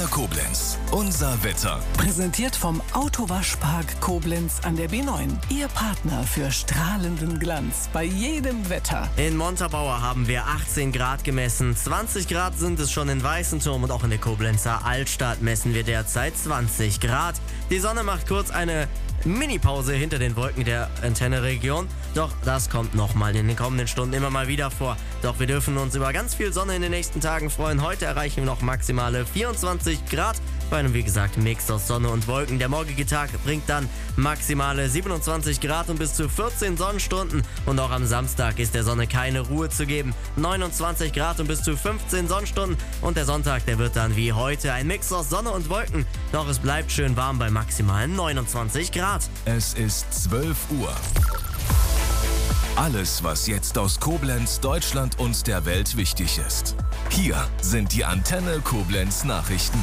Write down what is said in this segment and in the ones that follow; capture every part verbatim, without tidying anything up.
Koblenz. Unser Wetter. Präsentiert vom Autowaschpark Koblenz an der B neun. Ihr Partner für strahlenden Glanz bei jedem Wetter. In Montabaur haben wir achtzehn Grad gemessen. zwanzig Grad sind es schon in Weißenturm und auch in der Koblenzer Altstadt messen wir derzeit zwanzig Grad. Die Sonne macht kurz eine Mini-Pause hinter den Wolken der Antenne-Region. Doch das kommt nochmal in den kommenden Stunden immer mal wieder vor. Doch wir dürfen uns über ganz viel Sonne in den nächsten Tagen freuen. Heute erreichen wir noch maximale vierundzwanzig Grad. Bei einem, wie gesagt, Mix aus Sonne und Wolken. Der morgige Tag bringt dann maximale siebenundzwanzig Grad und bis zu vierzehn Sonnenstunden. Und auch am Samstag ist der Sonne keine Ruhe zu geben. neunundzwanzig Grad und bis zu fünfzehn Sonnenstunden. Und der Sonntag, der wird dann wie heute ein Mix aus Sonne und Wolken. Doch es bleibt schön warm bei maximalen neunundzwanzig Grad. Es ist zwölf Uhr. Alles, was jetzt aus Koblenz, Deutschland und der Welt wichtig ist. Hier sind die Antenne Koblenz Nachrichten.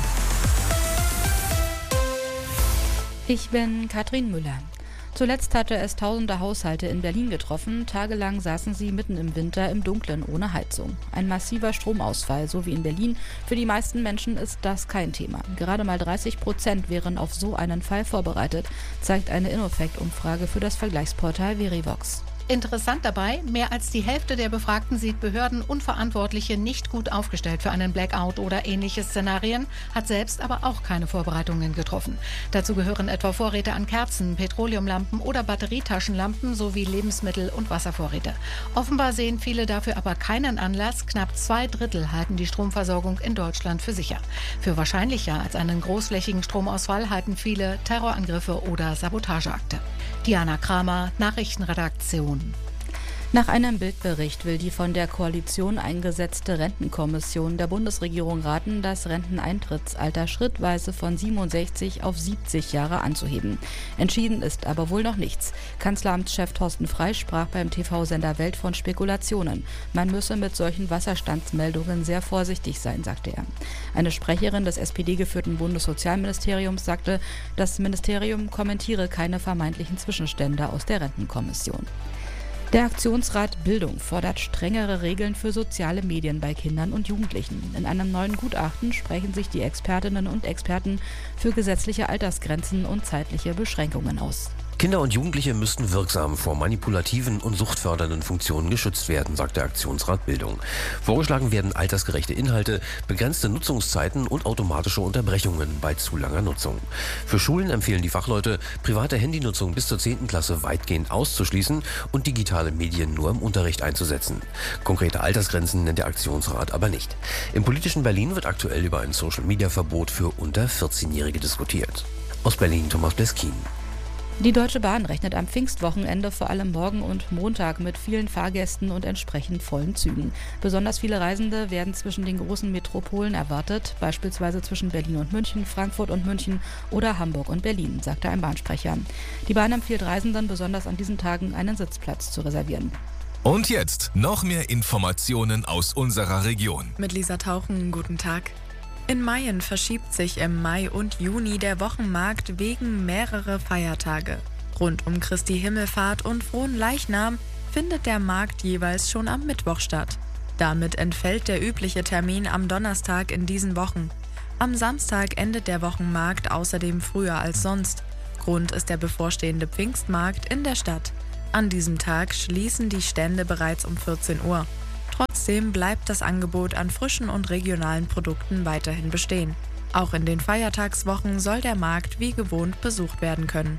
Ich bin Katrin Müller. Zuletzt hatte es tausende Haushalte in Berlin getroffen. Tagelang saßen sie mitten im Winter im Dunkeln ohne Heizung. Ein massiver Stromausfall, so wie in Berlin. Für die meisten Menschen ist das kein Thema. Gerade mal dreißig Prozent wären auf so einen Fall vorbereitet, zeigt eine Innofect-Umfrage für das Vergleichsportal Verivox. Interessant dabei, mehr als die Hälfte der Befragten sieht Behörden und Verantwortliche nicht gut aufgestellt für einen Blackout oder ähnliche Szenarien, hat selbst aber auch keine Vorbereitungen getroffen. Dazu gehören etwa Vorräte an Kerzen, Petroleumlampen oder Batterietaschenlampen sowie Lebensmittel- und Wasservorräte. Offenbar sehen viele dafür aber keinen Anlass. Knapp zwei Drittel halten die Stromversorgung in Deutschland für sicher. Für wahrscheinlicher als einen großflächigen Stromausfall halten viele Terrorangriffe oder Sabotageakte. Diana Kramer, Nachrichtenredaktion. Nach einem Bildbericht will die von der Koalition eingesetzte Rentenkommission der Bundesregierung raten, das Renteneintrittsalter schrittweise von siebenundsechzig auf siebzig Jahre anzuheben. Entschieden ist aber wohl noch nichts. Kanzleramtschef Thorsten Frey sprach beim T V-Sender Welt von Spekulationen. Man müsse mit solchen Wasserstandsmeldungen sehr vorsichtig sein, sagte er. Eine Sprecherin des S P D-geführten Bundessozialministeriums sagte, das Ministerium kommentiere keine vermeintlichen Zwischenstände aus der Rentenkommission. Der Aktionsrat Bildung fordert strengere Regeln für soziale Medien bei Kindern und Jugendlichen. In einem neuen Gutachten sprechen sich die Expertinnen und Experten für gesetzliche Altersgrenzen und zeitliche Beschränkungen aus. Kinder und Jugendliche müssten wirksam vor manipulativen und suchtfördernden Funktionen geschützt werden, sagt der Aktionsrat Bildung. Vorgeschlagen werden altersgerechte Inhalte, begrenzte Nutzungszeiten und automatische Unterbrechungen bei zu langer Nutzung. Für Schulen empfehlen die Fachleute, private Handynutzung bis zur zehnten Klasse weitgehend auszuschließen und digitale Medien nur im Unterricht einzusetzen. Konkrete Altersgrenzen nennt der Aktionsrat aber nicht. Im politischen Berlin wird aktuell über ein Social-Media-Verbot für unter vierzehnjährige diskutiert. Aus Berlin Thomas Bleskin. Die Deutsche Bahn rechnet am Pfingstwochenende vor allem morgen und Montag mit vielen Fahrgästen und entsprechend vollen Zügen. Besonders viele Reisende werden zwischen den großen Metropolen erwartet, beispielsweise zwischen Berlin und München, Frankfurt und München oder Hamburg und Berlin, sagte ein Bahnsprecher. Die Bahn empfiehlt Reisenden besonders an diesen Tagen einen Sitzplatz zu reservieren. Und jetzt noch mehr Informationen aus unserer Region. Mit Lisa Tauchen, guten Tag. In Mayen verschiebt sich im Mai und Juni der Wochenmarkt wegen mehrerer Feiertage. Rund um Christi Himmelfahrt und Fronleichnam findet der Markt jeweils schon am Mittwoch statt. Damit entfällt der übliche Termin am Donnerstag in diesen Wochen. Am Samstag endet der Wochenmarkt außerdem früher als sonst. Grund ist der bevorstehende Pfingstmarkt in der Stadt. An diesem Tag schließen die Stände bereits um vierzehn Uhr. Trotzdem bleibt das Angebot an frischen und regionalen Produkten weiterhin bestehen. Auch in den Feiertagswochen soll der Markt wie gewohnt besucht werden können.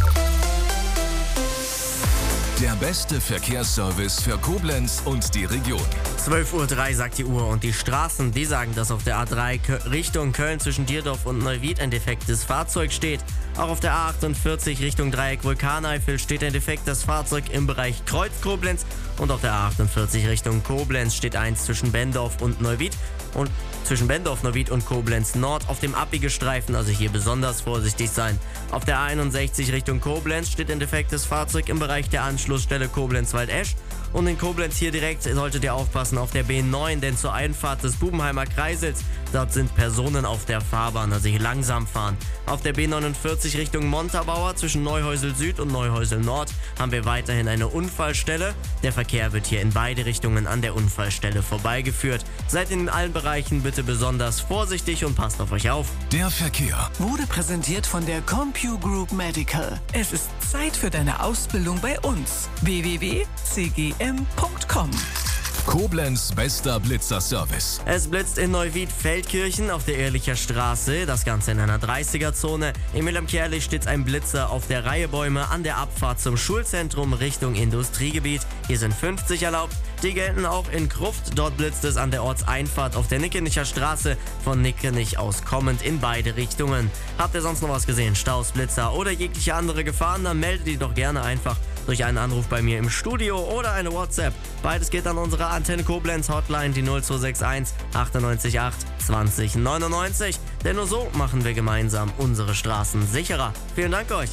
Der beste Verkehrsservice für Koblenz und die Region. zwölf Uhr drei sagt die Uhr und die Straßen, die sagen, dass auf der A drei Richtung Köln zwischen Dierdorf und Neuwied ein defektes Fahrzeug steht. Auch auf der A achtundvierzig Richtung Dreieck Vulkaneifel steht ein defektes Fahrzeug im Bereich Kreuz Koblenz und auf der A achtundvierzig Richtung Koblenz steht eins zwischen Bendorf und Neuwied und zwischen Bendorf, Neuwied und Koblenz Nord auf dem Abbiegestreifen, also hier besonders vorsichtig sein. Auf der A einundsechzig Richtung Koblenz steht ein defektes Fahrzeug im Bereich der Anschlussstelle Koblenz-Waldesch Und in Koblenz hier direkt solltet ihr aufpassen auf der B neun, denn zur Einfahrt des Bubenheimer Kreisels, dort sind Personen auf der Fahrbahn, also hier langsam fahren. Auf der B neunundvierzig Richtung Montabaur zwischen Neuhäusel Süd und Neuhäusel Nord haben wir weiterhin eine Unfallstelle. Der Verkehr wird hier in beide Richtungen an der Unfallstelle vorbeigeführt. Seid in allen Bereichen bitte besonders vorsichtig und passt auf euch auf. Der Verkehr Wurde präsentiert von der CompuGroup Medical. Es ist Zeit für deine Ausbildung bei uns. w w w punkt c g m punkt com. Koblenz bester Blitzerservice. Es blitzt in Neuwied-Feldkirchen auf der Ehrlicher Straße, das Ganze in einer dreißiger-Zone. In Wilhelmkerlich steht ein Blitzer auf der Reihe Bäume an der Abfahrt zum Schulzentrum Richtung Industriegebiet. Hier sind fünfzig erlaubt. Die gelten auch in Kruft. Dort blitzt es an der Ortseinfahrt auf der Nickenicher Straße von Nickenich aus kommend in beide Richtungen. Habt ihr sonst noch was gesehen? Staus, Blitzer oder jegliche andere Gefahren? Dann meldet die doch gerne einfach durch einen Anruf bei mir im Studio oder eine WhatsApp. Beides geht an unsere Antenne Koblenz Hotline, die null zwei sechs eins achtundneunzig acht zwanzig neunundneunzig. Denn nur so machen wir gemeinsam unsere Straßen sicherer. Vielen Dank euch.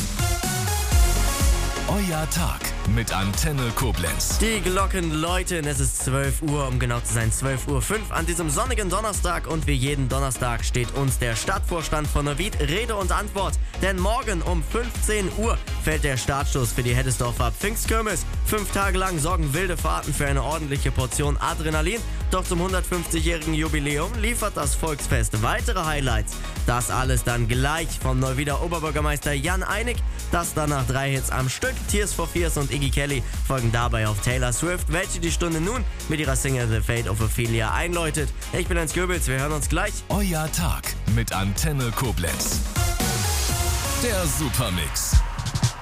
Euer Tag mit Antenne Koblenz. Die Glocken läuten, es ist zwölf Uhr, um genau zu sein zwölf Uhr fünf an diesem sonnigen Donnerstag, und wie jeden Donnerstag steht uns der Stadtvorstand von Neuwied Rede und Antwort. Denn morgen um fünfzehn Uhr fällt der Startstoß für die Heddesdorfer Pfingstkirmes. Fünf Tage lang sorgen wilde Fahrten für eine ordentliche Portion Adrenalin. Doch zum hundertfünfzigjährigen Jubiläum liefert das Volksfest weitere Highlights. Das alles dann gleich vom Neuwieder Oberbürgermeister Jan Einig. Das dann nach drei Hits am Stück. Tears for Fears und Iggy Kelly folgen dabei auf Taylor Swift, welche die Stunde nun mit ihrer Single The Fate of Ophelia einläutet. Ich bin Heinz Goebels, wir hören uns gleich. Euer Tag mit Antenne Koblenz. Der Supermix.